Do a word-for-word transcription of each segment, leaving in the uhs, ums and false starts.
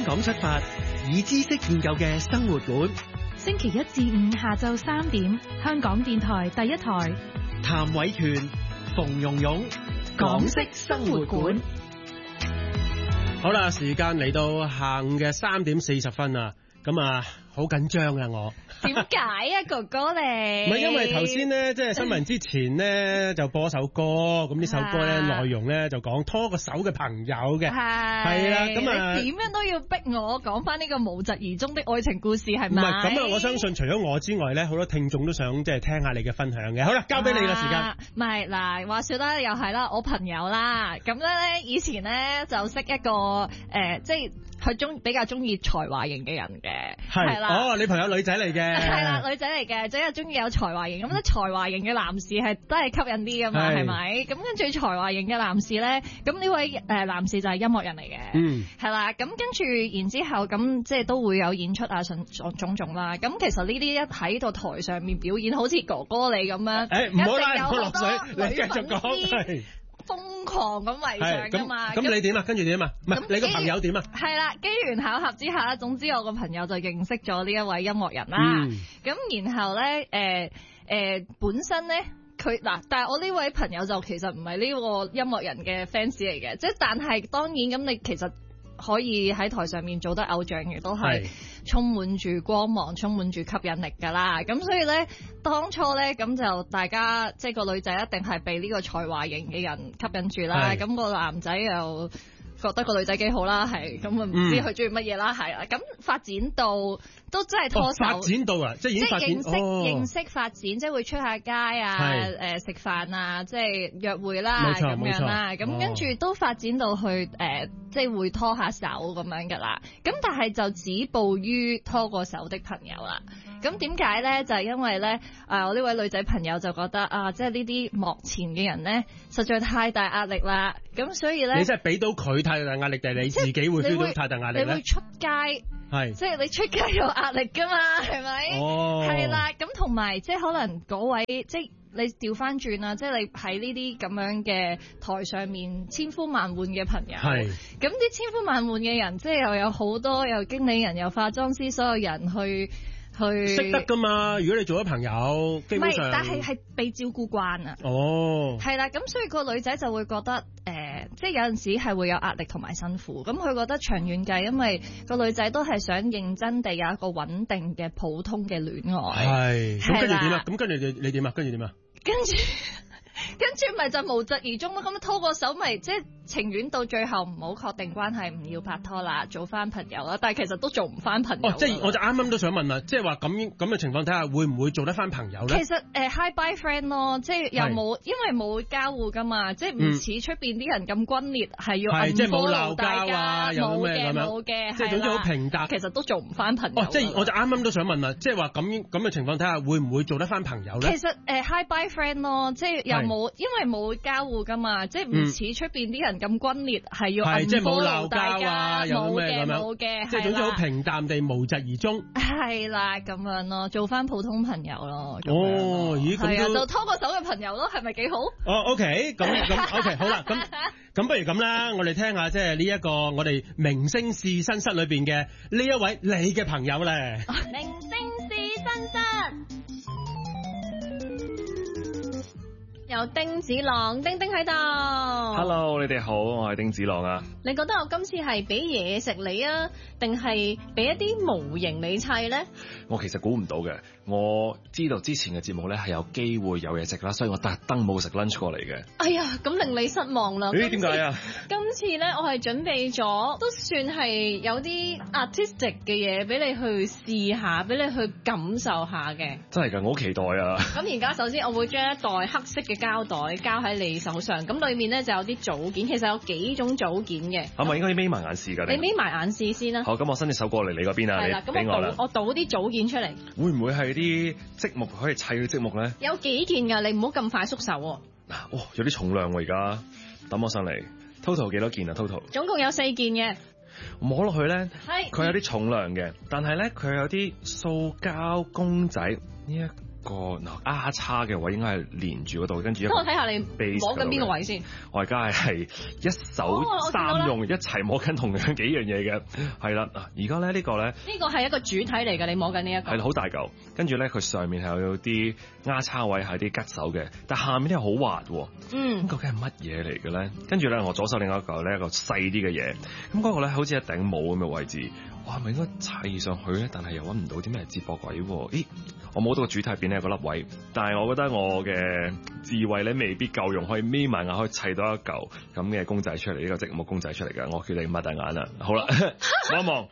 香港出發，以知識建構嘅生活館。 星期一至五下晝三點，香港電台第一台。 譚偉權、馮蓉蓉，港式生活館。 好啦，時間嚟到下午嘅三點四十分啦，咁啊好緊張啊我。 點解啊，哥哥你？ 唔係因為頭先咧，即係新聞之前咧就播首歌，咁呢首歌咧內容咧就講拖個手嘅朋友嘅，係啦，咁啊點樣都要逼我講翻呢個無疾而終的愛情故事係咪？ 唔係咁啊！我相信除咗我之外咧，好多聽眾都想即係聽下你嘅分享嘅。好啦，交俾你啦，時間。 唔係嗱，話說啦，又係啦，我朋友啦，咁咧以前咧就識一個誒、呃，即係佢中比較中意才華型嘅人嘅，係啦。 哦，你朋友女仔嚟嘅。 係啦，女仔嚟嘅，即係中意有才華型，咁咧才華型嘅男士係都係吸引啲噶嘛，係咪？咁跟住才華型嘅男士咧，咁呢位誒男士就係音樂人嚟嘅，嗯，係啦，咁跟住然之後咁即係都會有演出啊，種種種啦。咁其實呢啲一喺到台上面表演，好似哥哥你咁樣， 誒唔好拉我落水，你繼續講。 瘋狂咁圍上噶嘛？ 咁你點啊？跟住點啊？唔係你個朋友點啊？ 係啦，機緣巧合之下，總之我個朋友就認識咗呢一位音樂人啦。咁、嗯、然後咧，誒、呃、誒、呃，本身咧佢嗱，但係我呢位朋友就其實唔係呢個音樂人嘅 fans 嚟嘅，即係但係當然咁，你其實可以喺台上面做得偶像嘅，都係充滿住光芒，充滿住吸引力噶啦。咁所以咧，當初咧咁就大家即係個女仔一定係被呢個才華型嘅人吸引住啦。咁個男仔又覺得個女仔幾好啦，係咁啊，唔知佢中意乜嘢啦，係啦。咁發展到都真係拖手， 哦、發展到啊，即係已經發展即係認識、 哦、 認識發展，即係會出下街啊，誒、呃、食飯啊，即係約會啦咁樣啦。咁跟住都發展到去誒、呃，即係會拖下手咁樣噶啦。咁但係就止步於拖過手的朋友啦。咁點解咧？就係、是、因為咧，誒、呃、我呢位女仔朋友就覺得啊，即係呢啲幕前嘅人咧，實在太大壓力啦。咁所以咧， 你真係俾到佢太大壓力，定係你自己會 feel 到太大壓力咧？ 你會出街， 係即係你出街有壓力噶嘛？係咪？哦，係啦。咁同埋即係可能嗰位，即係你調翻轉啦，即係你喺呢啲咁樣嘅台上面千呼萬喚嘅朋友，係咁啲千呼萬喚嘅人，即係又有好多，又經理人，又化妝師，所有人去。去識得噶嘛？如果你做咗朋友，基本上， 但係係被照顧慣啊。 哦， 係啦，咁所以個女仔就會覺得，誒、呃，即係有陣時係會有壓力同埋辛苦。咁佢覺得長遠計，因為個女仔都係想認真地有一個穩定嘅普通嘅戀愛。係， 咁跟住點啊？咁跟住你你點啊？跟住點啊？ 跟住。跟住咪就無疾而終咯，咁拖個手咪即係情願到最後唔好確定關係，唔要拍拖啦，做翻朋友啦。但係其實都做唔翻朋友。 哦，即係我就啱啱都想問啦，即係話咁咁嘅情況睇下，會唔會做得翻朋友咧？ 其實誒、呃、，hi bye friend 咯，即係又冇，因為冇交互噶嘛，即係唔似出邊啲人咁轟烈，係、嗯、要係即係冇鬧交啊，有咩咁樣？冇嘅，即係總之好平淡。其實都做唔翻朋友。哦，即係我就啱啱都想問啦，即係話咁咁嘅情況睇下，會唔會做得翻朋友咧？其實誒、呃、，hi bye friend 咯，即係又冇，因為冇。會交互噶嘛，即係唔似出邊啲人咁轟烈，係、嗯、要暗波鬧交啊，冇嘅冇嘅，即係總之好平淡地無疾而終。係啦，咁樣咯，做翻普通朋友咯。哦，咦，咁都就拖個手嘅朋友咯，係咪幾好？ 哦 ，OK，咁咁 OK，好啦，咁咁不如咁啦，我哋聽下即係呢一個我哋明星試身室裏邊嘅呢一位你嘅朋友咧。 明星試身室。有丁子朗，丁丁喺度。 Hello， 你哋好，我係丁子朗啊。 你覺得我今次係俾嘢食你啊，定係俾一啲模型你砌咧？ 我其實估唔到嘅，我知道之前嘅節目咧係有機會有嘢食啦，所以我特登冇食 lunch 過嚟嘅。 哎呀，咁令你失望啦。 咦？點解啊？ 今次咧，我係準備咗，都算係有啲 artistic 嘅嘢俾你去試下，俾你去感受下嘅。 真係㗎，我好期待啊！ 咁而家首先我會將一袋黑色嘅膠袋交喺你手上，咁裏面咧就有啲組件，其實有幾種組件嘅。 係咪應該要眯埋眼試㗎？ 你眯埋眼試先啦。好， 咁我伸隻手過嚟你嗰邊啊。係啦，咁我倒我倒啲組件出嚟。會唔會係啲積木可以砌嘅積木咧？ 有幾件㗎，你唔好咁快縮手喎。 嗱，哇，有啲重量喎，而家抌我上嚟。total 幾多件啊 ？total 總共有四件嘅。 摸落去咧，佢有啲重量嘅，但係咧佢有啲塑膠公仔呢一個嗱丫叉嘅位應該係連住嗰度，跟住一個我睇下你 base 摸緊邊個位先。 我而家係一手三用，一齊摸緊同樣幾樣嘢嘅，係啦。而家咧呢個咧， 呢個係一個主體嚟嘅，你摸緊呢一個。 係啦，好大嚿，跟住咧佢上面係有啲丫叉位係啲吉手嘅，但下面咧好滑喎。 嗯。 咁究竟係乜嘢嚟嘅咧？跟住咧我左手另外一嚿咧一個細啲嘅嘢，咁嗰個咧好似一頂帽咁嘅位置。哇！係咪應該砌上去咧？但係又揾唔到啲咩接駁位喎？咦！我摸到個主體入邊咧有個粒位，但係我覺得我嘅智慧咧未必夠用，可以眯埋眼可以砌到一嚿咁嘅公仔出嚟，呢、這個積木公仔出嚟嘅。我叫你擘大眼啦。好啦，望一望。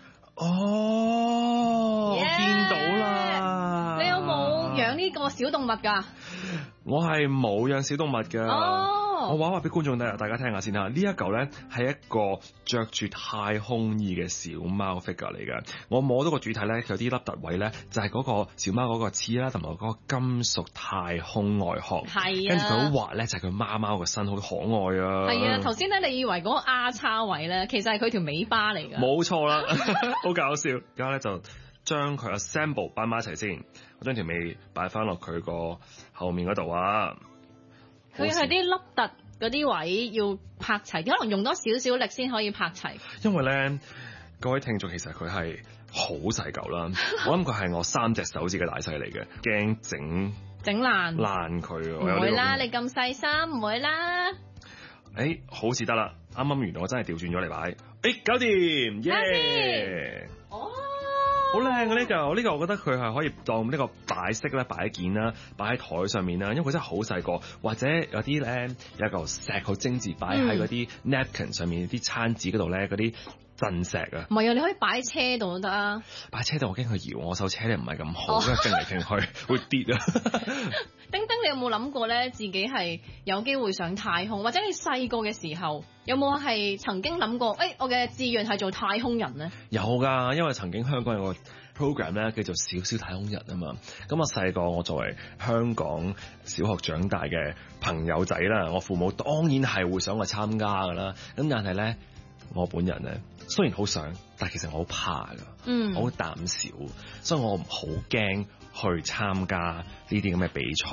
哦， Yeah! 見到啦！ 你有冇養呢個小動物㗎？ 我係冇養小動物㗎。 哦。 我話話俾觀眾大家聽下先啦，呢一嚿咧係一個着住太空衣嘅小貓 figure 嚟嘅。我摸到個主體咧，有啲凹凸位咧，就係、是、嗰個小貓嗰個刺啦，同埋嗰個金屬太空外殼。係啊。跟住佢好滑咧，就係佢貓貓個身好可愛啊。係啊， 頭先咧你以為嗰個丫叉位咧，其實係佢條尾巴嚟㗎。 冇錯啦，好搞笑。而家咧就將佢 assemble 擺埋一齊先，我將條尾擺翻落佢個後面嗰度啊。 佢係啲凹凸嗰啲位要拍齊，可能用多少少力先可以拍齊。 因為咧，各位聽眾其實佢係好細嚿啦，我諗佢係我三隻手指嘅大細嚟嘅，驚整整爛爛佢。 唔會啦，你咁細心唔會啦。 誒、欸，好似得啦，啱啱原來我真係調轉咗嚟擺，誒、欸，搞掂，耶！哦。好靚嘅呢嚿，呢個我覺得佢係可以當呢個擺飾咧，擺件啦，擺喺台上面啦，因為佢真係好細個，或者有啲咧有一嚿石好精緻，擺喺嗰啲 napkin 上面啲餐紙嗰度咧，嗰啲鎮石啊。唔係啊， 你可以擺喺車度都得啊。 擺喺車度我驚佢搖，我手車咧唔係咁好，因為傾嚟傾去會跌啊。 丁丁，你有冇諗過咧，自己係有機會上太空，或者你細個嘅時候有冇係曾經諗過？誒、欸，我嘅志願係做太空人咧？ 有㗎，因為曾經香港有個 program 咧叫做小小太空人啊嘛。咁我細個我作為香港小學長大嘅朋友仔啦，我父母當然係會想我參加㗎啦。咁但係咧，我本人咧雖然好想，但係其實我好怕㗎，嗯，我好膽小，所以我好驚去參加呢啲咁嘅比賽。